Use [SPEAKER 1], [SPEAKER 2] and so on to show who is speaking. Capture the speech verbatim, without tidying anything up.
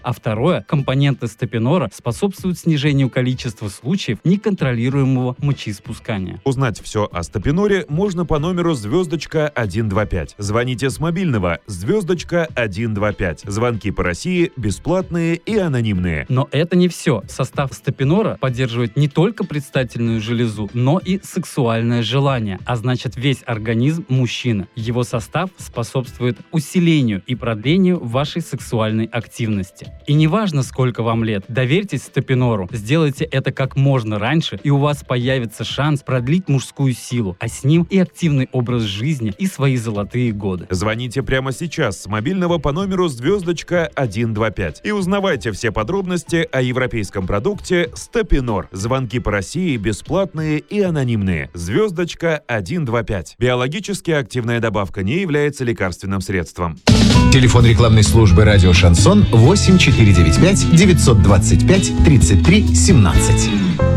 [SPEAKER 1] А второе, компоненты стопинора способствуют снижению количества случаев неконтролируемого мочеиспускания.
[SPEAKER 2] Узнать все о стопиноре можно по номеру звездочка один два пять. Звоните с мобильного звездочка один два пять. Звонки по России бесплатные и анонимные.
[SPEAKER 1] Но это не все. Состав стопинора поддерживает не только предстательную железу, но и сексуальное желание, а значит весь организм мужчины. Его состав способствует усилению и продлению вашей сексуальной активности. И неважно, сколько вам лет, доверьтесь стопинору, сделайте это как можно раньше, и у вас появится шанс продлить мужскую силу, а с ним и активный образ жизни, и свои золотые годы.
[SPEAKER 2] Звоните прямо сейчас с мобильного по номеру звездочка один два пять и узнавайте все подробности о европейском продукте Стопинор. Звонки по России бесплатные и анонимные. Звездочка один два пять. Биологически активная добавка не является лекарственным средством.
[SPEAKER 3] Телефон рекламной службы «Радио Шансон» восемь четыре девять пять девятьсот двадцать пять тридцать три семнадцать.